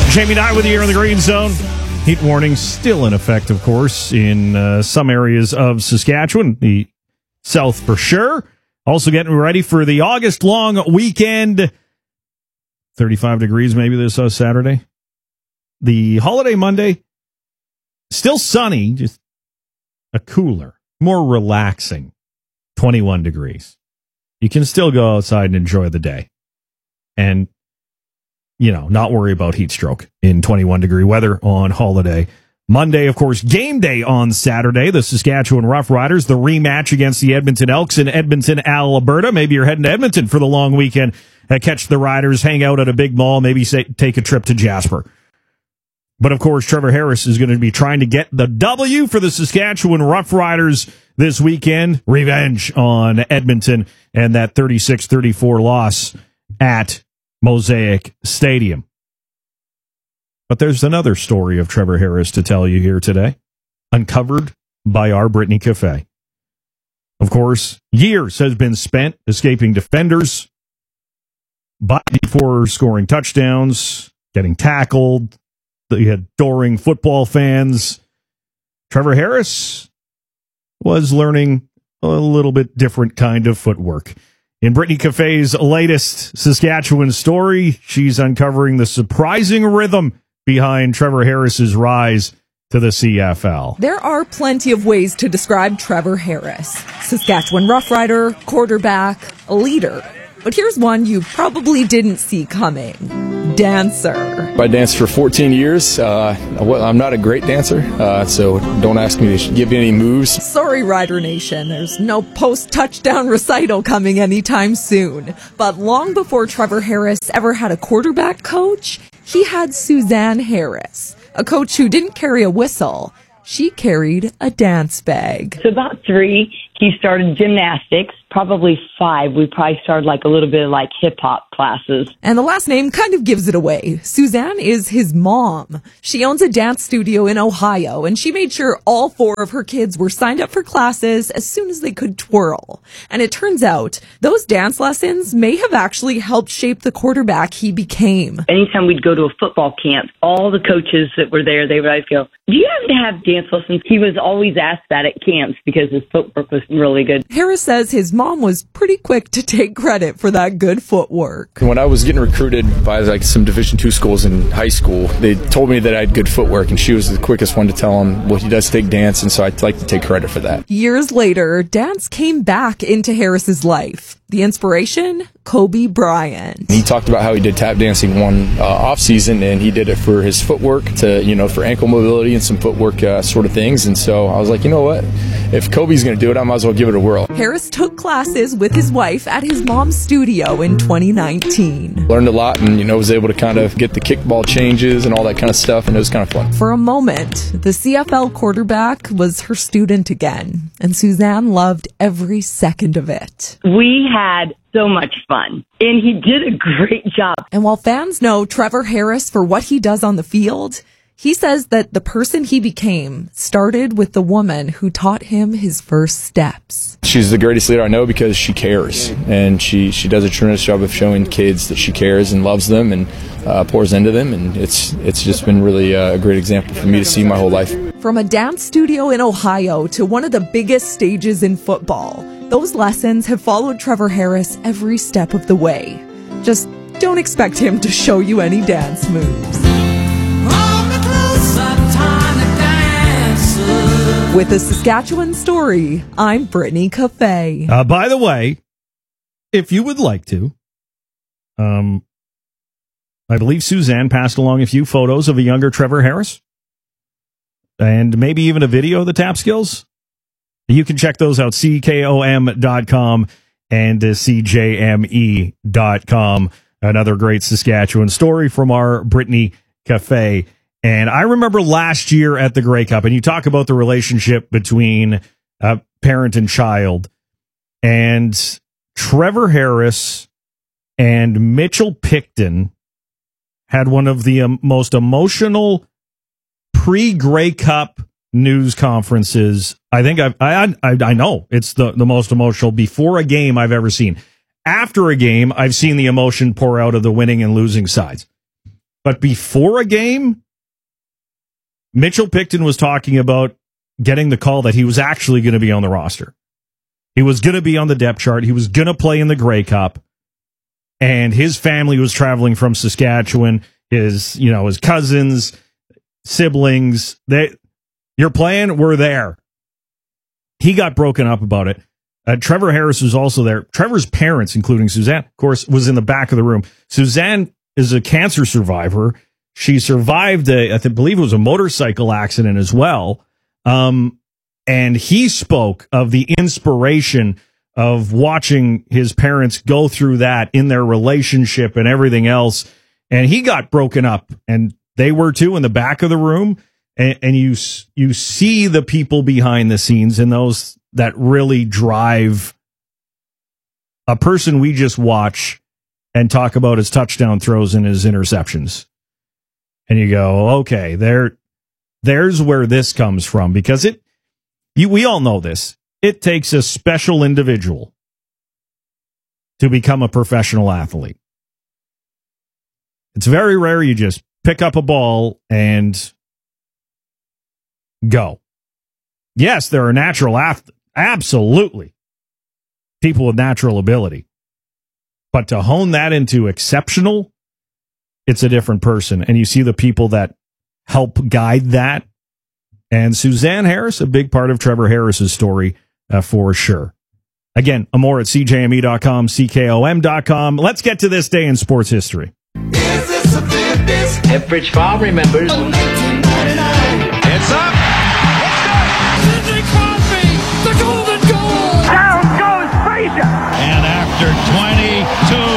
Jamie Nye with you here in the Green Zone. Heat warning still in effect, of course, in some areas of Saskatchewan, the south for sure. Also getting ready for the August-long weekend. 35 degrees maybe this Saturday. The holiday Monday, still sunny, just a cooler, more relaxing 21 degrees. You can still go outside and enjoy the day. And not worry about heat stroke in 21-degree weather on holiday Monday. Of course, game day on Saturday. The Saskatchewan Roughriders, the rematch against the Edmonton Elks in Edmonton, Alberta. Maybe you're heading to Edmonton for the long weekend. Catch the Riders, hang out at a big mall, maybe take a trip to Jasper. But, of course, Trevor Harris is going to be trying to get the W for the Saskatchewan Roughriders this weekend. Revenge on Edmonton and that 36-34 loss at Mosaic Stadium. But there's another story of Trevor Harris to tell you here today, uncovered by our Brittany Cafe. Of course, years has been spent escaping defenders, but before scoring touchdowns, getting tackled, the adoring football fans. Trevor Harris was learning a little bit different kind of footwork. In Brittany Cafe's latest Saskatchewan story, she's uncovering the surprising rhythm behind Trevor Harris's rise to the CFL. There are plenty of ways to describe Trevor Harris. Saskatchewan Roughrider, quarterback, a leader. But here's one you probably didn't see coming. Dancer. I danced for 14 years. I'm not a great dancer, so don't ask me to give you any moves. Sorry, Rider Nation. There's no post-touchdown recital coming anytime soon. But long before Trevor Harris ever had a quarterback coach, he had Suzanne Harris, a coach who didn't carry a whistle. She carried a dance bag. So about 3, he started gymnastics. Probably 5, we probably started like a little bit of like hip-hop classes. And the last name kind of gives it away. Suzanne is his mom. She owns a dance studio in Ohio, and she made sure all 4 of her kids were signed up for classes as soon as they could twirl. And it turns out those dance lessons may have actually helped shape the quarterback he became. Anytime we'd go to a football camp, all the coaches that were there, they would always go, "Do you happen to have dance lessons?" He was always asked that at camps because his footwork was really good. Harris says his mom was pretty quick to take credit for that good footwork. When I was getting recruited by some Division II schools in high school, they told me that I had good footwork, and she was the quickest one to tell them, well, he does take dance, and so I'd like to take credit for that. Years later, dance came back into Harris's life. The inspiration? Kobe Bryant. He talked about how he did tap dancing one off season, and he did it for his footwork, for ankle mobility and some footwork sort of things. And so I was like, you know what? If Kobe's going to do it, I might as well give it a whirl. Harris took classes with his wife at his mom's studio in 2019. Learned a lot, and was able to kind of get the kickball changes and all that kind of stuff, and it was kind of fun. For a moment, the CFL quarterback was her student again, and Suzanne loved every second of it. We had so much fun, and he did a great job. And while fans know Trevor Harris for what he does on the field, he says that the person he became started with the woman who taught him his first steps. She's the greatest leader I know because she cares, and she does a tremendous job of showing kids that she cares and loves them and pours into them, and it's just been really a great example for me to see my whole life. From a dance studio in Ohio to one of the biggest stages in football, those lessons have followed Trevor Harris every step of the way. Just don't expect him to show you any dance moves. With a Saskatchewan story, I'm Brittany Cafe. By the way, if you would like to, I believe Suzanne passed along a few photos of a younger Trevor Harris and maybe even a video of the tap skills. You can check those out, CKOM.com and CJME.com. Another great Saskatchewan story from our Brittany Cafe. And I remember last year at the Grey Cup, and you talk about the relationship between parent and child, and Trevor Harris and Mitchell Picton had one of the most emotional pre-Grey Cup news conferences. I think I know it's the most emotional before a game I've ever seen. After a game, I've seen the emotion pour out of the winning and losing sides. But before a game, Mitchell Picton was talking about getting the call that he was actually going to be on the roster. He was going to be on the depth chart. He was going to play in the Grey Cup. And his family was traveling from Saskatchewan. His cousins, siblings, you're playing, we're there. He got broken up about it. Trevor Harris was also there. Trevor's parents, including Suzanne, of course, was in the back of the room. Suzanne is a cancer survivor. She survived I believe it was a motorcycle accident as well. And he spoke of the inspiration of watching his parents go through that in their relationship and everything else. And he got broken up, and they were too, in the back of the room. And you see the people behind the scenes and those that really drive a person we just watch and talk about his touchdown throws and his interceptions. And you go, okay, there's where this comes from, because we all know this. It takes a special individual to become a professional athlete. It's very rare you just pick up a ball and go. Yes, there are natural athletes. Absolutely. People with natural ability. But to hone that into exceptional, it's a different person. And you see the people that help guide that. And Suzanne Harris, a big part of Trevor Harris's story, for sure. Again, more at CJME.com, CKOM.com. Let's get to this day in sports history. Ephrich Farm remembers. It's up. Sidney Crosby, the golden goal. Down goes Frazier. And after 22